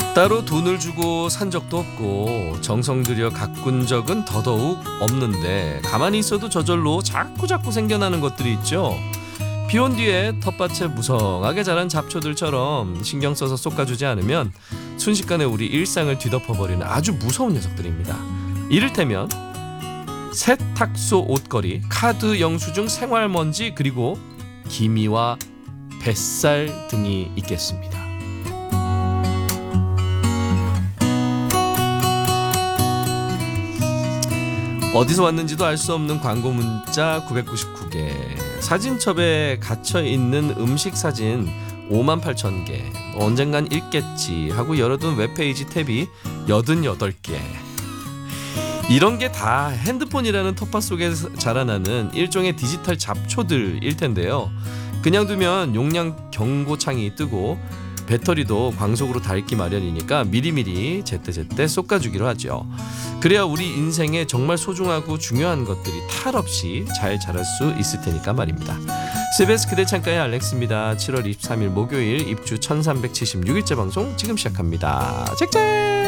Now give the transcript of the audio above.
따로 돈을 주고 산 적도 없고 정성 들여 가꾼 적은 더더욱 없는데 가만히 있어도 저절로 자꾸자꾸 생겨나는 것들이 있죠. 비온 뒤에 텃밭에 무성하게 자란 잡초들처럼 신경 써서 솎아주지 않으면 순식간에 우리 일상을 뒤덮어버리는 아주 무서운 녀석들입니다. 이를테면 세탁소 옷걸이, 카드 영수증, 생활먼지, 그리고 기미와 뱃살 등이 있겠습니다. 어디서 왔는지도 알 수 없는 광고 문자 999개, 사진첩에 갇혀있는 음식 사진 58,000개, 언젠간 읽겠지 하고 열어둔 웹페이지 탭이 88개. 이런 게 다 핸드폰이라는 텃밭 속에 자라나는 일종의 디지털 잡초들일 텐데요. 그냥 두면 용량 경고창이 뜨고 배터리도 광속으로 닳기 마련이니까 미리미리 제때제때 솎아주기로 하죠. 그래야 우리 인생에 정말 소중하고 중요한 것들이 탈 없이 잘 자랄 수 있을 테니까 말입니다. CBS 그대 창가의 알렉스입니다. 7월 23일 목요일 입주 1376일째 방송 지금 시작합니다. 잭잭!